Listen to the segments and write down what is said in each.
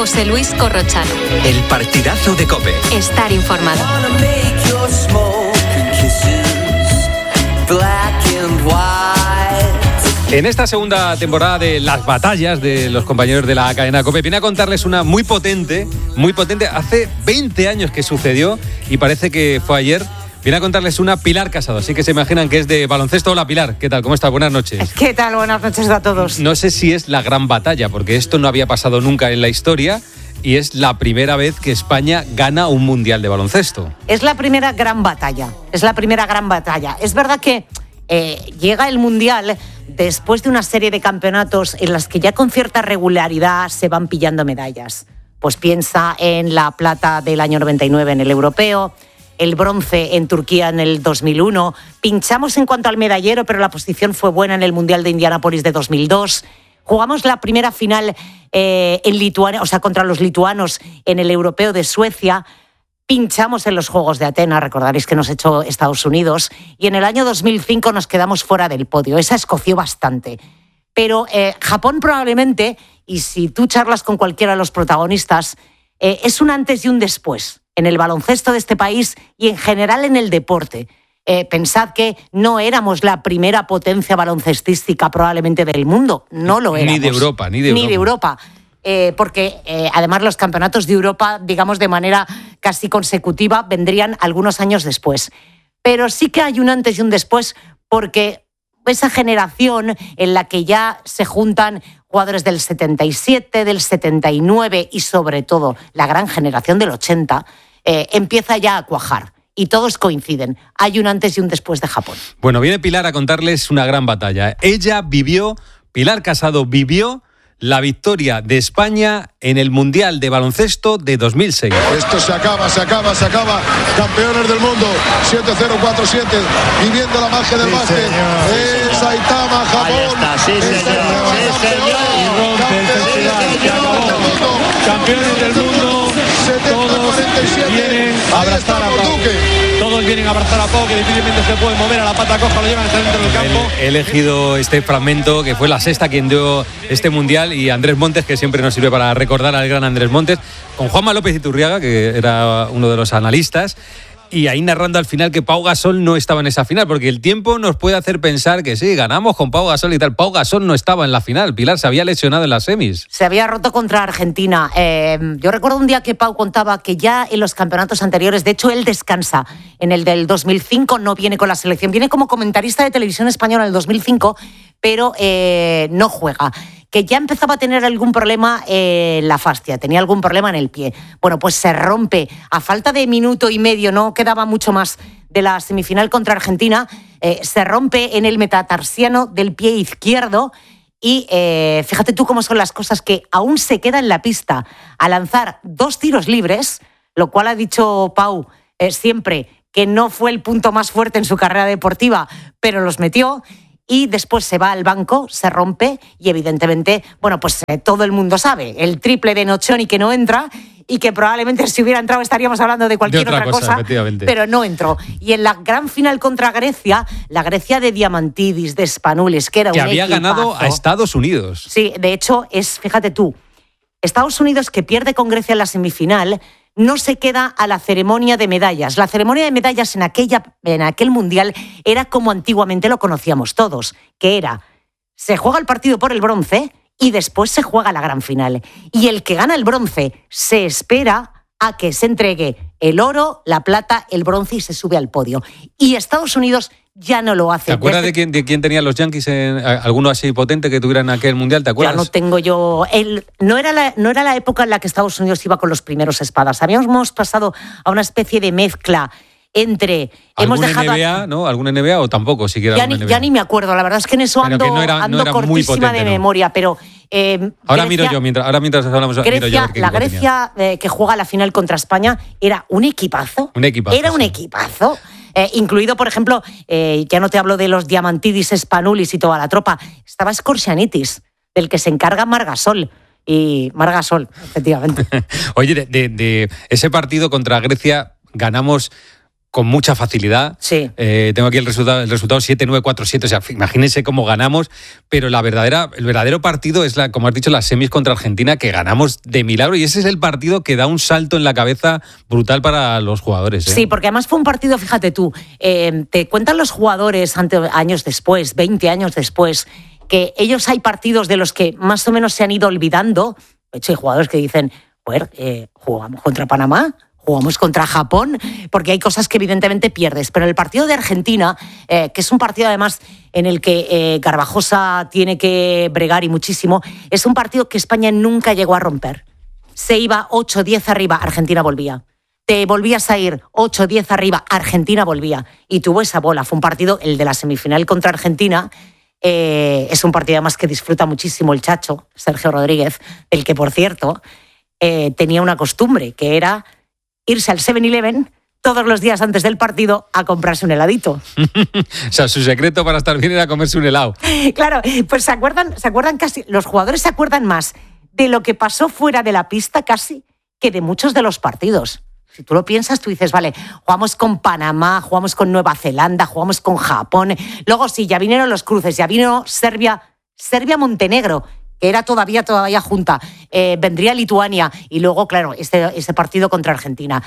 José Luis Corrochano. El partidazo de COPE. Estar informado. En esta segunda temporada de Las Batallas de los compañeros de la cadena COPE, viene a contarles una muy potente. Hace 20 años que sucedió y parece que fue ayer. Viene a contarles una Pilar Casado, así que se imaginan que es de baloncesto. Hola Pilar, ¿qué tal? ¿Cómo estás? Buenas noches. ¿Qué tal? Buenas noches a todos. No sé si es la gran batalla, porque esto no había pasado nunca en la historia y es la primera vez que España gana un mundial de baloncesto. Es la primera gran batalla. Es verdad que llega el mundial después de una serie de campeonatos en las que ya con cierta regularidad se van pillando medallas. Pues piensa en la plata del año 99 en el europeo, el bronce en Turquía en el 2001. Pinchamos en cuanto al medallero, pero la posición fue buena en el Mundial de Indianápolis de 2002. Jugamos la primera final en Lituania, contra los lituanos en el europeo de Suecia. Pinchamos en los Juegos de Atenas, recordaréis que nos echó Estados Unidos. Y en el año 2005 nos quedamos fuera del podio. Esa escoció bastante. Pero Japón probablemente, y si tú charlas con cualquiera de los protagonistas, es un antes y un después en el baloncesto de este país y en general en el deporte. Pensad que no éramos la primera potencia baloncestística probablemente del mundo. No lo éramos. Ni de Europa. Porque además los campeonatos de Europa, digamos de manera casi consecutiva, vendrían algunos años después. Pero sí que hay un antes y un después, porque esa generación en la que ya se juntan jugadores del 77, del 79 y sobre todo la gran generación del 80, empieza ya a cuajar. Y todos coinciden. Hay un antes y un después de Japón. Bueno, viene Pilar a contarles una gran batalla. Pilar Casado vivió la victoria de España en el Mundial de Baloncesto de 2006. Esto se acaba. Campeones del mundo, 7-0-4-7, viviendo la magia del básquet. En Saitama, Japón. Ahí está, sí, señor. Y rompe el festival. Campeones del mundo. Todos vienen a abrazar a Pau. Todos vienen a abrazar a Pau, que difícilmente se puede mover a la pata coja, lo llevan hasta dentro del campo. He elegido este fragmento, que fue la sexta quien dio este mundial, y Andrés Montes, que siempre nos sirve para recordar al gran Andrés Montes, con Juanma López Iturriaga, que era uno de los analistas, y ahí narrando al final que Pau Gasol no estaba en esa final, porque el tiempo nos puede hacer pensar que sí, ganamos con Pau Gasol y tal. Pau Gasol no estaba en la final, Pilar, se había lesionado en las semis. Se había roto contra Argentina. Yo recuerdo un día que Pau contaba que ya en los campeonatos anteriores, de hecho él descansa, en el del 2005 no viene con la selección, viene como comentarista de televisión española en el 2005, pero no juega. Que ya empezaba a tener algún problema en la fascia, tenía algún problema en el pie. Bueno, pues se rompe. A falta de minuto y medio, no quedaba mucho más de la semifinal contra Argentina, se rompe en el metatarsiano del pie izquierdo y fíjate tú cómo son las cosas, que aún se queda en la pista a lanzar 2 tiros libres, lo cual ha dicho Pau siempre que no fue el punto más fuerte en su carrera deportiva, pero los metió. Y después se va al banco, se rompe y evidentemente, todo el mundo sabe, el triple de Nocioni que no entra y que probablemente si hubiera entrado estaríamos hablando de cualquier otra cosa, pero no entró. Y en la gran final contra Grecia, la Grecia de Diamantidis, de Spanoulis, que era un había equipazo. Ganado a Estados Unidos. Sí, de hecho, fíjate tú, Estados Unidos, que pierde con Grecia en la semifinal, no se queda a la ceremonia de medallas. La ceremonia de medallas en aquel mundial era como antiguamente lo conocíamos todos, que era, se juega el partido por el bronce y después se juega la gran final. Y el que gana el bronce se espera a que se entregue el oro, la plata, el bronce y se sube al podio. Y Estados Unidos ya no lo hace. ¿Te acuerdas de quién tenía los Yankees? ¿Alguno así potente que tuviera en aquel mundial? ¿Te acuerdas? Ya no tengo yo. No era la época en la que Estados Unidos iba con los primeros espadas. Habíamos pasado a una especie de mezcla entre... ¿Algún NBA, ¿no? ¿Algún NBA o tampoco siquiera ya ni me acuerdo. La verdad es que en eso ando cortísima de memoria, pero... ahora miro yo, mientras hablamos. La Grecia que juega la final contra España era un equipazo. Era un equipazo. Incluido, por ejemplo, ya no te hablo de los Diamantidis, Spanoulis y toda la tropa. Estaba Skorsianitis, del que se encarga Margasol. Y Margasol, efectivamente. Oye, de ese partido contra Grecia ganamos con mucha facilidad. Sí. Tengo aquí el resultado 7-9, 4-7. O sea, imagínense cómo ganamos. Pero el verdadero partido es, como has dicho, las semis contra Argentina, que ganamos de milagro. Y ese es el partido que da un salto en la cabeza brutal para los jugadores. Sí, porque además fue un partido, fíjate tú, te cuentan los jugadores años después, 20 años después, que ellos hay partidos de los que más o menos se han ido olvidando. De hecho, hay jugadores que dicen, jugamos contra Panamá, jugamos contra Japón, porque hay cosas que evidentemente pierdes. Pero el partido de Argentina, que es un partido además en el que Garbajosa tiene que bregar y muchísimo, es un partido que España nunca llegó a romper. Se iba 8-10 arriba, Argentina volvía. Te volvías a ir 8-10 arriba, Argentina volvía. Y tuvo esa bola. Fue un partido, el de la semifinal contra Argentina. Es un partido además que disfruta muchísimo el Chacho, Sergio Rodríguez, el que, por cierto, tenía una costumbre, que era irse al 7-Eleven todos los días antes del partido a comprarse un heladito. O sea, su secreto para estar bien era comerse un helado. Claro, pues se acuerdan casi, los jugadores se acuerdan más de lo que pasó fuera de la pista casi que de muchos de los partidos. Si tú lo piensas, tú dices, vale, jugamos con Panamá, jugamos con Nueva Zelanda, jugamos con Japón. Luego sí, ya vinieron los cruces, ya vino Serbia-Montenegro, que era todavía junta. Vendría Lituania y luego, claro, este partido contra Argentina.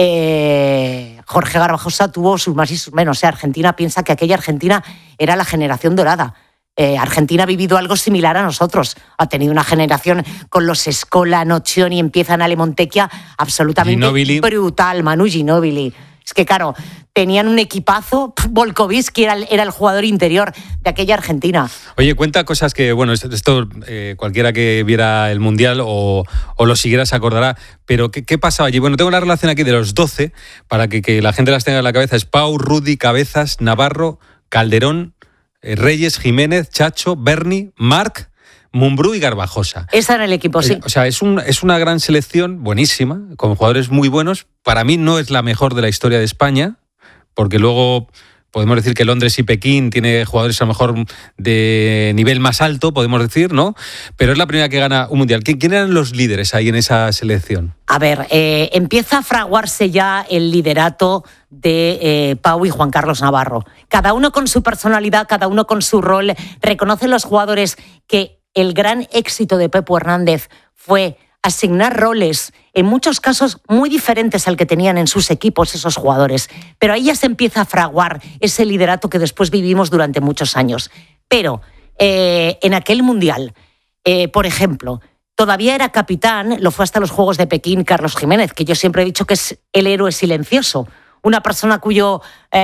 Jorge Garbajosa tuvo sus más y sus menos. Argentina piensa que aquella Argentina era la generación dorada. Argentina ha vivido algo similar a nosotros. Ha tenido una generación con los Scola, Nocioni, empiezan Ale Montecchia, absolutamente Ginóbili. Brutal, Manu Ginóbili. Es que, claro, tenían un equipazo. Volkovich, que era el jugador interior de aquella Argentina. Oye, cuenta cosas que, bueno, esto cualquiera que viera el Mundial o lo siguiera se acordará, pero ¿qué pasaba allí? Bueno, tengo la relación aquí de los 12, para que la gente las tenga en la cabeza. Es Pau, Rudy, Cabezas, Navarro, Calderón, Reyes, Jiménez, Chacho, Berni, Marc, Mumbrú y Garbajosa. Ese era el equipo, sí. O sea, es una gran selección, buenísima, con jugadores muy buenos. Para mí no es la mejor de la historia de España, porque luego podemos decir que Londres y Pekín tiene jugadores a lo mejor de nivel más alto, podemos decir, ¿no? Pero es la primera que gana un Mundial. ¿Quién eran los líderes ahí en esa selección? A ver, empieza a fraguarse ya el liderato de Pau y Juan Carlos Navarro. Cada uno con su personalidad, cada uno con su rol. Reconocen los jugadores que el gran éxito de Pepu Hernández fue asignar roles, en muchos casos muy diferentes al que tenían en sus equipos esos jugadores. Pero ahí ya se empieza a fraguar ese liderato que después vivimos durante muchos años. Pero en aquel Mundial, por ejemplo, todavía era capitán, lo fue hasta los Juegos de Pekín, Carlos Jiménez, que yo siempre he dicho que es el héroe silencioso. Una persona cuyo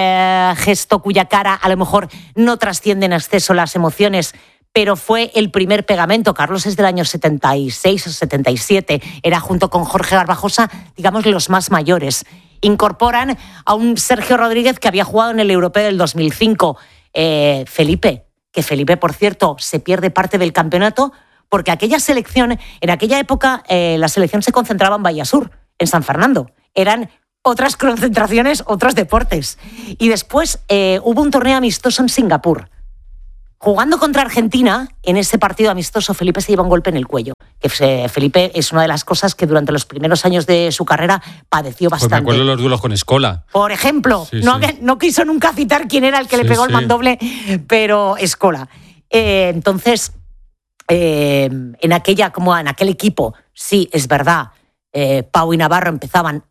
gesto, cuya cara a lo mejor no trasciende en exceso las emociones, pero fue el primer pegamento. Carlos es del año 76 o 77, era junto con Jorge Garbajosa, digamos, los más mayores. Incorporan a un Sergio Rodríguez que había jugado en el Europeo del 2005, Felipe, por cierto, se pierde parte del campeonato porque aquella selección, en aquella época, la selección se concentraba en Vallasur, en San Fernando. Eran otras concentraciones, otros deportes. Y después hubo un torneo amistoso en Singapur. Jugando contra Argentina, en ese partido amistoso, Felipe se lleva un golpe en el cuello. Felipe es una de las cosas que durante los primeros años de su carrera padeció bastante. Pues me acuerdo de los duelos con Scola. Por ejemplo, sí, no quiso nunca citar quién era el que le pegó el mandoble, pero Scola. Entonces, en aquel equipo, sí, es verdad, Pau y Navarro empezaban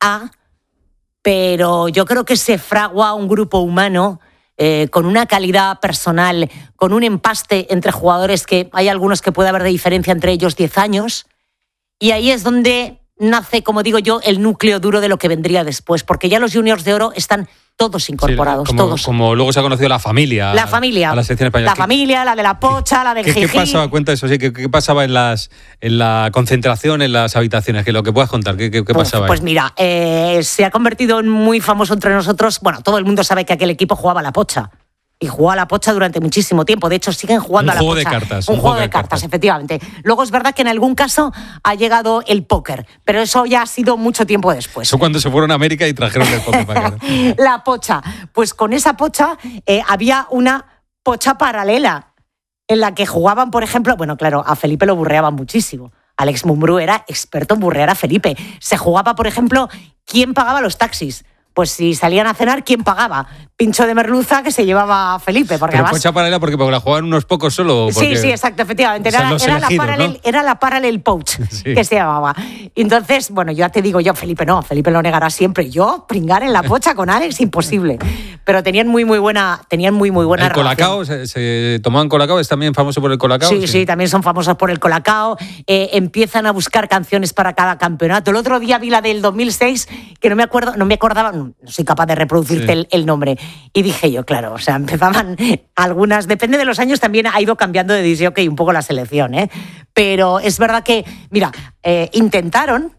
pero yo creo que se fragua un grupo humano con una calidad personal, con un empaste entre jugadores que hay algunos que puede haber de diferencia entre ellos 10 años. Y ahí es donde nace, como digo yo, el núcleo duro de lo que vendría después, porque ya los juniors de oro están todos incorporados, todos. Como luego se ha conocido la familia. La familia. A la selección española. La familia, la de la Pocha, la del Jijí. ¿Qué pasaba? Cuenta eso, sí. ¿Qué pasaba en la concentración, en las habitaciones? Que lo que puedas contar, ¿qué pasaba ahí? Pues mira, se ha convertido en muy famoso entre nosotros. Bueno, todo el mundo sabe que aquel equipo jugaba a la Pocha. Y jugó a la Pocha durante muchísimo tiempo. De hecho, siguen jugando a la Pocha. Un juego de cartas, efectivamente. Luego es verdad que en algún caso ha llegado el póker, pero eso ya ha sido mucho tiempo después. Eso cuando se fueron a América y trajeron el póker para acá. La Pocha. Pues con esa Pocha había una Pocha paralela en la que jugaban, por ejemplo, bueno, claro, a Felipe lo burreaban muchísimo. Alex Mumbrú era experto en burrear a Felipe. Se jugaba, por ejemplo, ¿quién pagaba los taxis? pues si salían a cenar, ¿quién pagaba? Pincho de merluza que se llevaba Felipe. Porque pero además, Pocha paralela porque la jugaban unos pocos solo. Porque... Sí, exacto, efectivamente. Era la parallel pouch, sí. Que se llamaba. Y entonces, bueno, ya te digo yo, Felipe lo negará siempre. Yo, pringar en la pocha con Alex, imposible. Pero tenían muy buena ¿El relación. colacao? ¿Se tomaban colacao? ¿Es también famoso por el colacao? Sí, también son famosos por el colacao. Empiezan a buscar canciones para cada campeonato. El otro día vi la del 2006, que no me acordaba, no soy capaz de reproducirte el nombre. Y dije yo, claro, o sea, empezaban algunas, depende de los años, también ha ido cambiando de disjockey un poco la selección, ¿eh? Pero es verdad que, mira, intentaron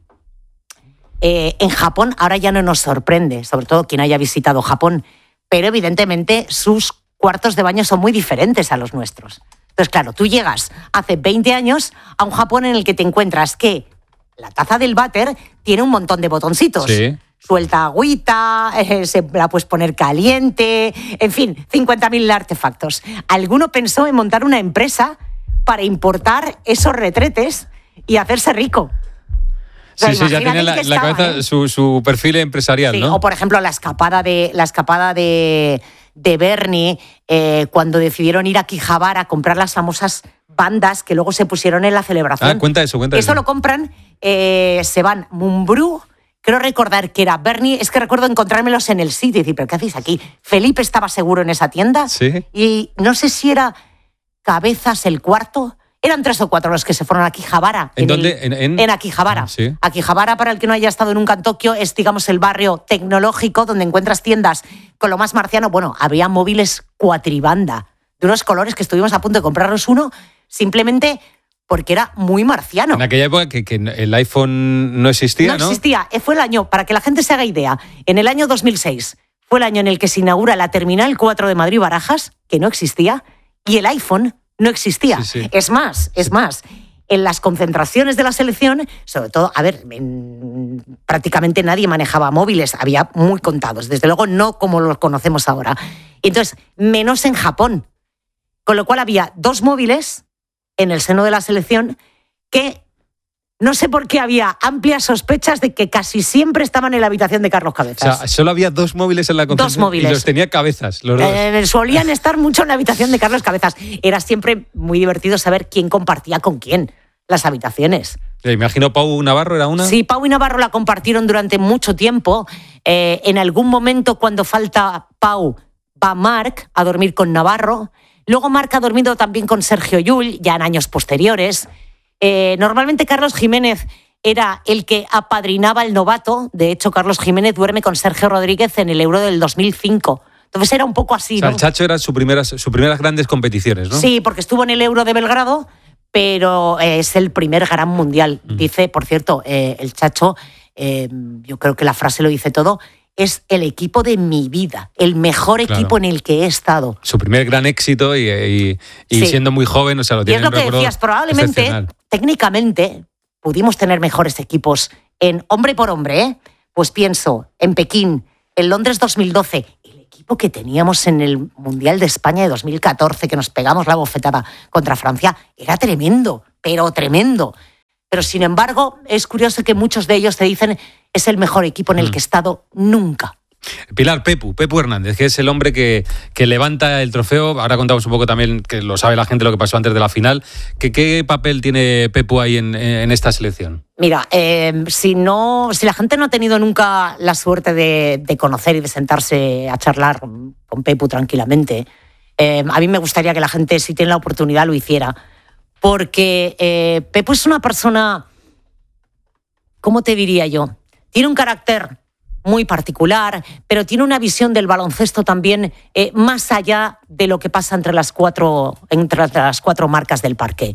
en Japón, ahora ya no nos sorprende, sobre todo quien haya visitado Japón, pero evidentemente sus cuartos de baño son muy diferentes a los nuestros. Entonces, claro, tú llegas hace 20 años a un Japón en el que te encuentras que la taza del váter tiene un montón de botoncitos. Sí. Suelta agüita, se la puedes poner caliente, en fin, 50.000 artefactos. Alguno pensó en montar una empresa para importar esos retretes y hacerse rico. Sí, ya tiene la cabeza su perfil empresarial, sí, ¿no? O, por ejemplo, la escapada de Bernie, cuando decidieron ir a Akihabara a comprar las famosas bandas que luego se pusieron en la celebración. Cuenta eso. Eso lo compran, se van Mumbrú. Creo recordar que era Bernie, es que recuerdo encontrármelos en el sitio y decir, ¿pero qué hacéis aquí? Felipe estaba seguro en esa tienda. Sí. Y no sé si era Cabezas el cuarto. Eran 3 o 4 los que se fueron a Akihabara. ¿En dónde? En Akihabara. Sí. Akihabara, para el que no haya estado nunca en Tokio, es, digamos, el barrio tecnológico donde encuentras tiendas con lo más marciano. Bueno, había móviles cuatribanda, de unos colores que estuvimos a punto de comprarnos uno, simplemente porque era muy marciano. En aquella época que el iPhone no existía, ¿no? No existía. Fue el año, para que la gente se haga idea, en el año 2006 fue el año en el que se inaugura la Terminal 4 de Madrid-Barajas, que no existía, y el iPhone no existía. Sí. Es más, en las concentraciones de la selección, sobre todo, prácticamente nadie manejaba móviles, había muy contados, desde luego no como los conocemos ahora. Y entonces, menos en Japón. Con lo cual había 2 móviles en el seno de la selección que no sé por qué había amplias sospechas de que casi siempre estaban en la habitación de Carlos Cabezas. O sea, solo había 2 móviles en la concentración. 2 móviles. Y los tenía Cabezas, los dos. Solían estar mucho en la habitación de Carlos Cabezas. Era siempre muy divertido saber quién compartía con quién las habitaciones. Me imagino Pau Navarro era una. Sí, Pau y Navarro la compartieron durante mucho tiempo. En algún momento, cuando falta Pau, va Marc a dormir con Navarro. Luego Marc ha dormido también con Sergio Llull, ya en años posteriores. Normalmente Carlos Jiménez era el que apadrinaba al novato. De hecho, Carlos Jiménez duerme con Sergio Rodríguez en el Euro del 2005. Entonces era un poco así, o sea, ¿no? El Chacho era sus primeras grandes competiciones, ¿no? Sí, porque estuvo en el Euro de Belgrado, pero es el primer gran mundial. Dice, por cierto, el Chacho, yo creo que la frase lo dice todo, es el equipo de mi vida, el mejor equipo en el que he estado. Su primer gran éxito y Sí. siendo muy joven, o sea, lo tiene. Y es lo que decías, probablemente, técnicamente, pudimos tener mejores equipos en hombre por hombre, Pues pienso en Pekín, en Londres 2012, el equipo que teníamos en el Mundial de España de 2014, que nos pegamos la bofetada contra Francia, era tremendo, pero tremendo. Pero sin embargo, es curioso que muchos de ellos te dicen es el mejor equipo en el que he estado nunca. Pilar, Pepu Hernández, que es el hombre que levanta el trofeo. Ahora contamos un poco también, que lo sabe la gente, lo que pasó antes de la final. ¿Qué papel tiene Pepu ahí en esta selección? Mira, si la gente no ha tenido nunca la suerte de conocer y de sentarse a charlar con Pepu tranquilamente, a mí me gustaría que la gente, si tiene la oportunidad, lo hiciera. Porque Pepu es una persona, ¿cómo te diría yo? Tiene un carácter muy particular, pero tiene una visión del baloncesto también más allá de lo que pasa entre las cuatro marcas del parqué.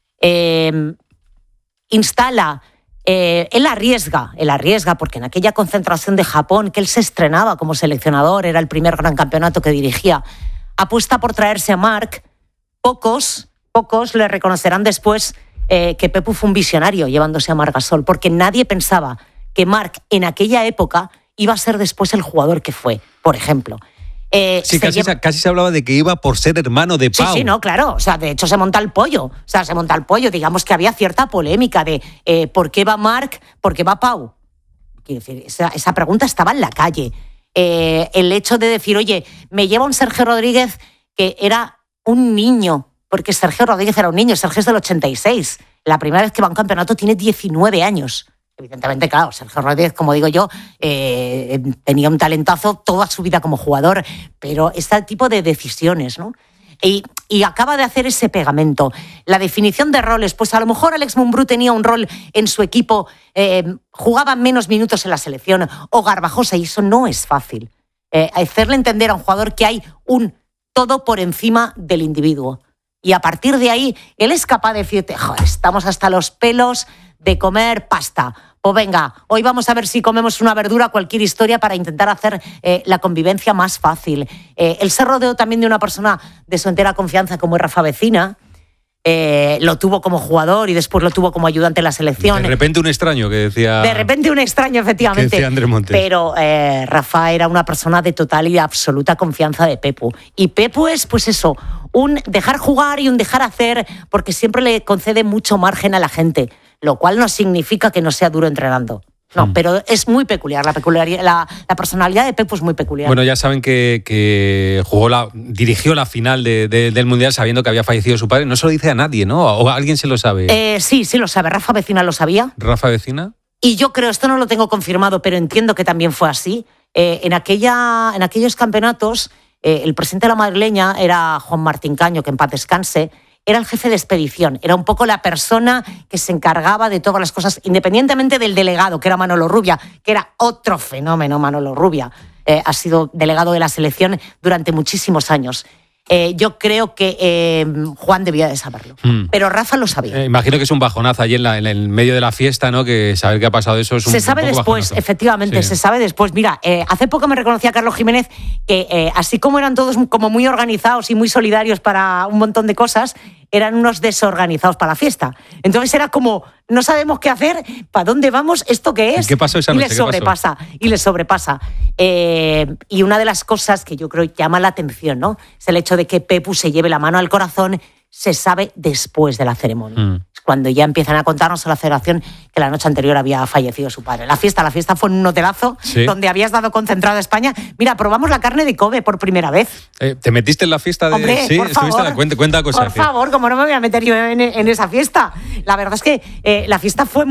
Instala, él arriesga, porque en aquella concentración de Japón, que él se estrenaba como seleccionador, era el primer gran campeonato que dirigía, apuesta por traerse a Marc. Pocos le reconocerán después que Pepu fue un visionario llevándose a Marc Gasol, porque nadie pensaba que Marc en aquella época iba a ser después el jugador que fue, por ejemplo. Sí, casi se hablaba de que iba por ser hermano de Pau. Sí, no, claro. O sea, de hecho se monta el pollo. Digamos que había cierta polémica de ¿por qué va Marc? ¿Por qué va Pau? Quiero decir, esa pregunta estaba en la calle. el hecho de decir, oye, me lleva un Sergio Rodríguez que era un niño, porque Sergio Rodríguez era un niño, Sergio es del 86. La primera vez que va a un campeonato tiene 19 años. Evidentemente, claro, Sergio Rodríguez, como digo yo, tenía un talentazo toda su vida como jugador, pero este tipo de decisiones, ¿no? Y acaba de hacer ese pegamento. La definición de roles, pues a lo mejor Alex Mumbrú tenía un rol en su equipo, jugaba menos minutos en la selección, o Garbajosa, y eso no es fácil. Hacerle entender a un jugador que hay un todo por encima del individuo. Y a partir de ahí, él es capaz de decirte, joder, estamos hasta los pelos de comer pasta. Pues venga, hoy vamos a ver si comemos una verdura, cualquier historia, para intentar hacer la convivencia más fácil. Él se rodeó también de una persona de su entera confianza como es Rafa Vecina. Lo tuvo como jugador y después lo tuvo como ayudante en la selección. De repente un extraño, que decía... De repente un extraño, efectivamente. Que decía Andrés Montes. Pero Rafa era una persona de total y absoluta confianza de Pepu. Y Pepu es, pues eso, un dejar jugar y un dejar hacer, porque siempre le concede mucho margen a la gente, lo cual no significa que no sea duro entrenando. No, pero es muy peculiar. La personalidad de Pepu es muy peculiar. Bueno, ya saben que dirigió la final del Mundial sabiendo que había fallecido su padre. No se lo dice a nadie, ¿no? ¿O alguien se lo sabe? Sí lo sabe. Rafa Vecina lo sabía. ¿Rafa Vecina? Y yo creo, esto no lo tengo confirmado, pero entiendo que también fue así. En aquellos campeonatos, el presidente de la madrileña era Juan Martín Caño, que en paz descanse. Era el jefe de expedición, era un poco la persona que se encargaba de todas las cosas, independientemente del delegado, que era Manolo Rubia, que era otro fenómeno, Manolo Rubia. Ha sido delegado de la selección durante muchísimos años. Yo creo que Juan debía de saberlo, pero Rafa lo sabía. Imagino que es un bajonazo allí en el medio de la fiesta, ¿no? Que saber qué ha pasado eso es un Se sabe un poco después, bajonazo. efectivamente, Sí. se sabe después. Mira, hace poco me reconocía Carlos Jiménez que así como eran todos como muy organizados y muy solidarios para un montón de cosas, eran unos desorganizados para la fiesta. Entonces era como, no sabemos qué hacer, ¿para dónde vamos? ¿Esto qué es? ¿Qué pasó esa noche? Y les sobrepasa. Y una de las cosas que yo creo llama la atención, ¿no? Es el hecho de que Pepu se lleve la mano al corazón, se sabe después de la ceremonia. Es cuando ya empiezan a contarnos a la federación que la noche anterior había fallecido su padre. La fiesta fue en un hotelazo, sí, donde habías dado concentrado a España. Mira, probamos la carne de Kobe por primera vez. ¿Te metiste en la fiesta de...? Hombre, sí, por estuviste favor, cuenta cosas. por favor, como no me voy a meter yo en esa fiesta. La verdad es que la fiesta fue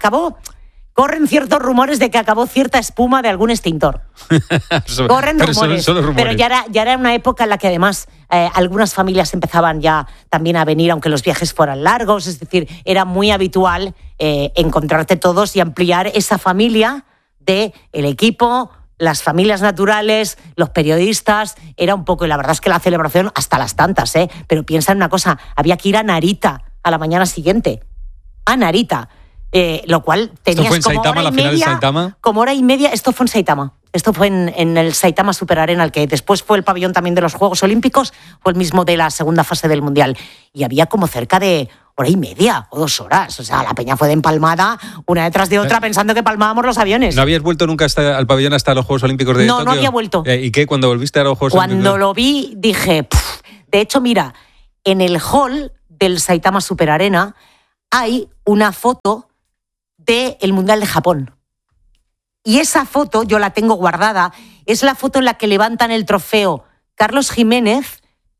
corren ciertos rumores de que acabó cierta espuma de algún extintor. Corren rumores, solo rumores. pero ya era una época en la que además algunas familias empezaban ya también a venir, aunque los viajes fueran largos. Es decir, era muy habitual encontrarte todos y ampliar esa familia del equipo, las familias naturales, los periodistas. Era un poco, y la verdad es que la celebración hasta las tantas, pero piensa en una cosa, había que ir a Narita a la mañana siguiente. A Narita. Lo cual tenías ¿Esto fue en Saitama, la final de Saitama? Como hora y media. Esto fue en Saitama. Esto fue en el Saitama Super Arena, el que después fue el pabellón también de los Juegos Olímpicos, fue el mismo de la segunda fase del Mundial. Y había como cerca de hora y media o 2 horas. O sea, la peña fue de empalmada, una detrás de otra, pensando que palmábamos los aviones. ¿No habías vuelto nunca al pabellón hasta los Juegos Olímpicos de Tokio? No había vuelto. ¿Y qué? ¿Cuando volviste a los Juegos Olímpicos? Cuando lo vi, dije... Pff. De hecho, mira, en el hall del Saitama Super Arena hay una foto del Mundial de Japón. Y esa foto, yo la tengo guardada, es la foto en la que levantan el trofeo Carlos Jiménez,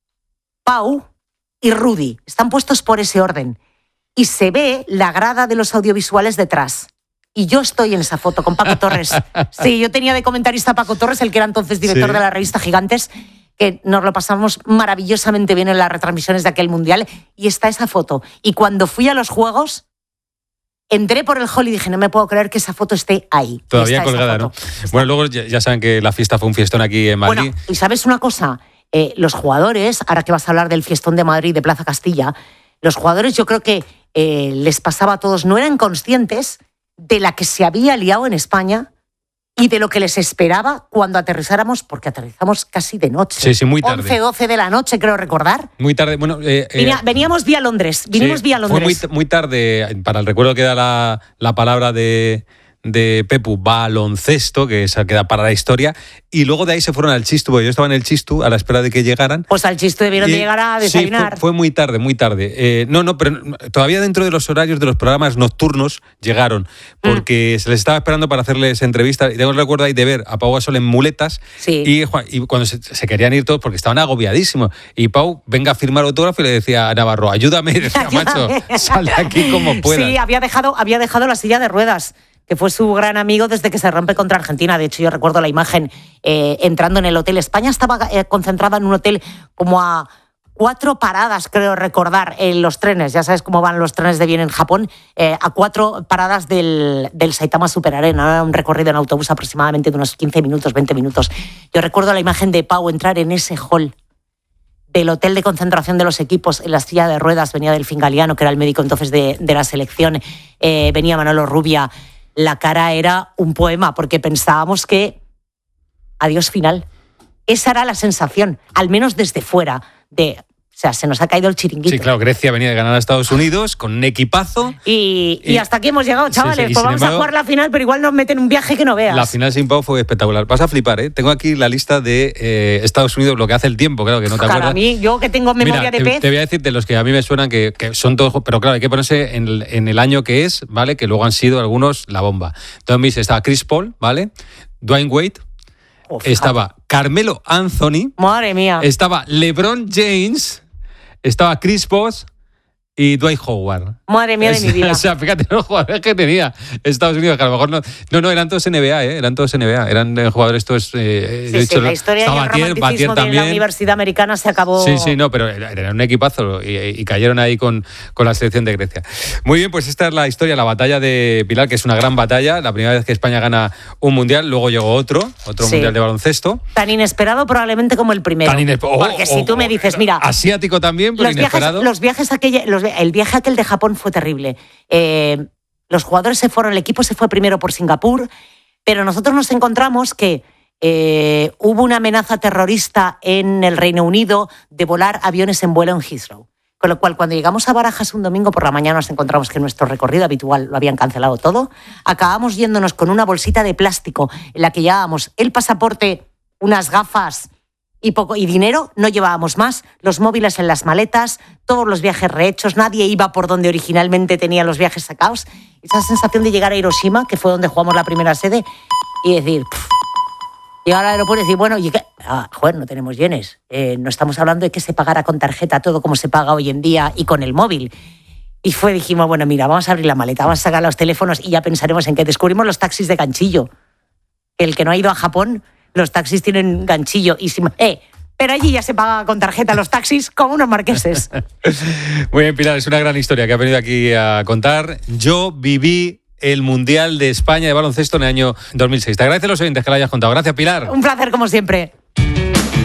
Pau y Rudy. Están puestos por ese orden. Y se ve la grada de los audiovisuales detrás. Y yo estoy en esa foto con Paco Torres. Sí, yo tenía de comentarista a Paco Torres, el que era entonces director de la revista Gigantes, que nos lo pasamos maravillosamente bien en las retransmisiones de aquel Mundial. Y está esa foto. Y cuando fui a los Juegos, entré por el hall y dije, no me puedo creer que esa foto esté ahí. Todavía colgada, ¿no? Bueno, luego ya saben que la fiesta fue un fiestón aquí en Madrid. Bueno, y ¿sabes una cosa? Los jugadores, ahora que vas a hablar del fiestón de Madrid, de Plaza Castilla, los jugadores yo creo que les pasaba a todos, no eran conscientes de la que se había liado en España y de lo que les esperaba cuando aterrizáramos, porque aterrizamos casi de noche. Sí, muy tarde. 11, 12 de la noche, creo recordar. Muy tarde. Bueno, veníamos vía Londres. Vinimos vía Londres. Fue muy tarde, para el recuerdo que da la palabra de de Pepu baloncesto, que esa queda para la historia, y luego de ahí se fueron al Chistu, porque yo estaba en el Chistu a la espera de que llegaran. Pues al Chistu debieron de llegar a desayunar. Sí, fue muy tarde, muy tarde. No, pero todavía dentro de los horarios de los programas nocturnos llegaron, porque se les estaba esperando para hacerles entrevistas, y tengo el recuerdo ahí de ver a Pau Gasol en muletas, y cuando se querían ir todos, porque estaban agobiadísimos, y Pau, venga a firmar autógrafo, y le decía a Navarro, ayúdame, y decía, macho, sale aquí como puedas. Sí, había dejado la silla de ruedas, que fue su gran amigo desde que se rompe contra Argentina. De hecho, yo recuerdo la imagen entrando en el hotel. España estaba concentrada en un hotel como a 4 paradas, creo recordar, en los trenes. Ya sabes cómo van los trenes de bien en Japón. A 4 paradas del Saitama Super Arena. Un recorrido en autobús aproximadamente de unos 15 minutos, 20 minutos. Yo recuerdo la imagen de Pau entrar en ese hall del hotel de concentración de los equipos. En la silla de ruedas venía Delfín Galiano, que era el médico entonces de la selección. Venía Manolo Rubia. La cara era un poema, porque pensábamos que adiós final. Esa era la sensación, al menos desde fuera, o sea, se nos ha caído el chiringuito. Sí, claro, Grecia venía de ganar a Estados Unidos con un equipazo. Y hasta aquí hemos llegado, chavales. Sí. Pues vamos a jugar la final, pero igual nos meten un viaje que no veas. La final sin Pau fue espectacular. Vas a flipar, ¿eh? Tengo aquí la lista de Estados Unidos, lo que hace el tiempo, claro, que no te acuerdas. A mí, yo que tengo memoria de pez. Te voy a decir de los que a mí me suenan que son todos, pero claro, hay que ponerse en el año que es, ¿vale? Que luego han sido algunos la bomba. Entonces, estaba Chris Paul, ¿vale? Dwayne Wade. Estaba Carmelo Anthony. Madre mía. Estaba LeBron James. Estaba Chris Bosh y Dwight Howard. Madre mía de mi vida. O sea, fíjate los jugadores que tenía Estados Unidos, que a lo mejor no, eran todos NBA, eran todos NBA, eran jugadores todos... Sí, la historia y el romanticismo de la Universidad Americana se acabó... Sí, no, pero era un equipazo y cayeron ahí con la selección de Grecia. Muy bien, pues esta es la historia, la batalla de Pilar, que es una gran batalla, la primera vez que España gana un mundial, luego llegó otro mundial de baloncesto. Tan inesperado probablemente como el primero. Porque si tú me dices, mira... Asiático también, pero inesperado. El viaje aquel de Japón fue terrible. Los jugadores se fueron, el equipo se fue primero por Singapur, pero nosotros nos encontramos que hubo una amenaza terrorista en el Reino Unido de volar aviones en vuelo en Heathrow. Con lo cual, cuando llegamos a Barajas un domingo por la mañana, nos encontramos que nuestro recorrido habitual lo habían cancelado todo. Acabamos yéndonos con una bolsita de plástico en la que llevábamos el pasaporte, unas gafas y dinero, no llevábamos más, los móviles en las maletas, todos los viajes rehechos, nadie iba por donde originalmente tenía los viajes sacados. Esa sensación de llegar a Hiroshima, que fue donde jugamos la primera sede, y decir, llegar al aeropuerto y decir, bueno, no tenemos yenes, no estamos hablando de que se pagara con tarjeta todo como se paga hoy en día y con el móvil. Y dijimos, bueno, mira, vamos a abrir la maleta, vamos a sacar los teléfonos y ya pensaremos en que descubrimos los taxis de ganchillo. El que no ha ido a Japón, los taxis tienen ganchillo. Pero allí ya se paga con tarjeta los taxis como unos marqueses. Muy bien, Pilar, es una gran historia que ha venido aquí a contar. Yo viví el Mundial de España de baloncesto en el año 2006. Te agradezco a los oyentes que lo hayas contado. Gracias, Pilar. Un placer, como siempre.